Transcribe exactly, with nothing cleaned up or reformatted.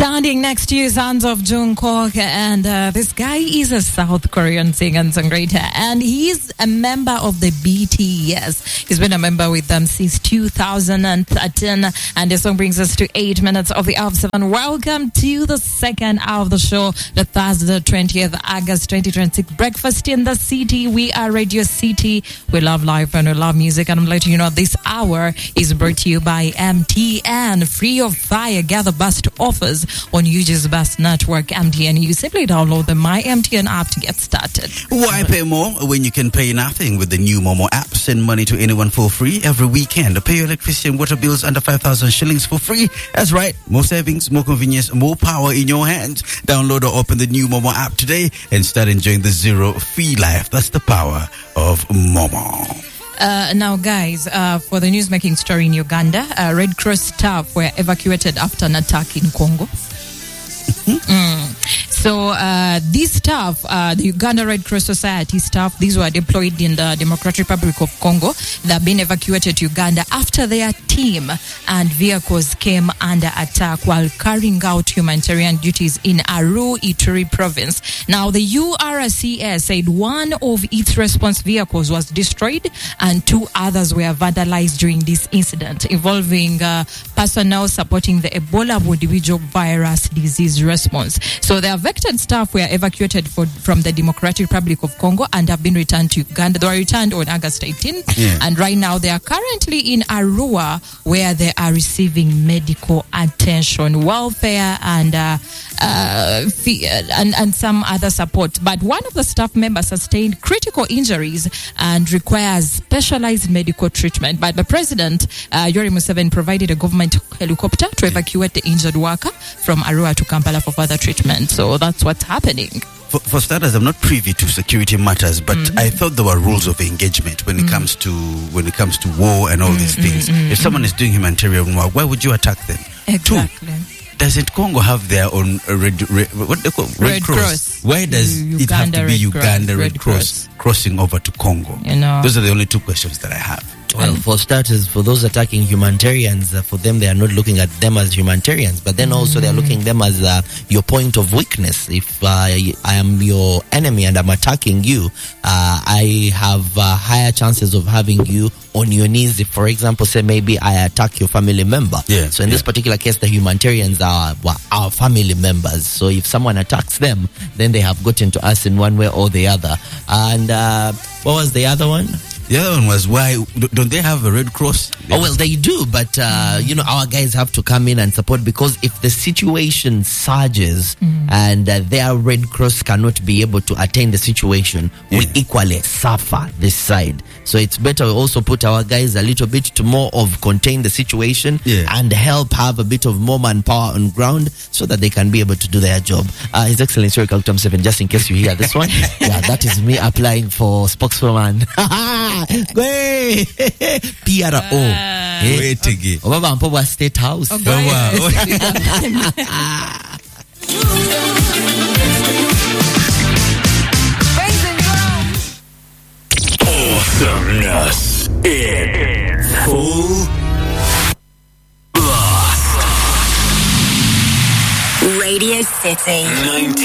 Standing next to you, Sons of Jungkook, and uh, this guy is a South Korean singer and songwriter, and he's a member of the B T S. He's been a member with them since two thousand thirteen, and the song brings us to eight minutes of the hour of seven. Welcome to the second hour of the show, the Thursday, twentieth of August, twenty twenty-six. Breakfast in the City. We are Radio City. We love life and we love music, and I'm letting you know this hour is brought to you by M T N. Free of fire, gather best offers on U G's best network, M T N. You simply download the My M T N app to get started. Why pay more when you can pay nothing with the new Momo app? Send money to anyone for free every weekend. Pay your electricity and water bills under five thousand shillings for free. That's right. More savings, more convenience, more power in your hands. Download or open the new Momo app today and start enjoying the zero fee life. That's the power of Momo. Uh, now, guys, uh, for the newsmaking story in Uganda, uh, Red Cross staff were evacuated after an attack in Congo. Mm. So uh, these staff, uh, the Uganda Red Cross Society staff, these were deployed in the Democratic Republic of Congo. They have been evacuated to Uganda after their team and vehicles came under attack while carrying out humanitarian duties in Aru, Ituri province. Now, the U R C S said one of its response vehicles was destroyed and two others were vandalized during this incident, involving uh, personnel supporting the Ebola individual virus disease response. So the affected staff were evacuated for, from the Democratic Republic of Congo and have been returned to Uganda. They were returned on August eighteenth, yeah. And right now they are currently in Arua, where they are receiving medical attention, welfare, and uh, uh, and, and some other support. But one of the staff members sustained critical injuries and requires specialized medical treatment. But the president, uh, Yoweri Museveni, provided a government helicopter to evacuate the injured worker from Arua to Kampala for further treatment. So that's what's happening. For, for starters, I'm not privy to security matters, but mm-hmm. I thought there were rules of engagement when mm-hmm. it comes to when it comes to war and all mm-hmm. these things. Mm-hmm. If someone is doing humanitarian work, why would you attack them? Exactly. Two, doesn't Congo have their own uh, red, red what they call red, red cross? cross? Why does Uganda it have to be Red Uganda Cross. Red Cross, cross crossing over to Congo? You know, those are the only two questions that I have. Well, for starters, for those attacking humanitarians, uh, for them, they are not looking at them as humanitarians, but then also they are looking at them as uh, your point of weakness. If uh, I am your enemy and I'm attacking you, uh, I have uh, higher chances of having you on your knees. If, for example, say maybe I attack your family member. Yeah, so in yeah. this particular case, the humanitarians are well, our family members. So if someone attacks them, then they have gotten to us in one way or the other. And uh, what was the other one? The other one was, why don't they have a Red Cross? Oh, well, they do, but, uh, you know, our guys have to come in and support, because if the situation surges mm. and uh, their Red Cross cannot be able to attain the situation, yeah. we equally suffer this side. So it's better we also put our guys a little bit to more of contain the situation yeah. and help have a bit of more manpower on ground so that they can be able to do their job. Uh, His Excellency Yoweri Kaguta Museveni, just in case you hear this one, yeah, that is me applying for spokeswoman. Gwey P R O Wetege Obaba Mpobwa State House. Awesomeness in full blast. Radio City.